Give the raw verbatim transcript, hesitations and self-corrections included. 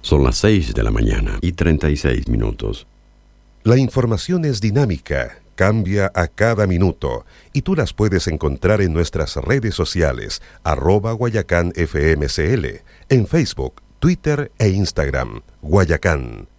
Son las seis de la mañana y treinta y seis minutos. La información es dinámica, cambia a cada minuto y tú las puedes encontrar en nuestras redes sociales, arroba Guayacán F M C L, en Facebook, Twitter e Instagram, Guayacán,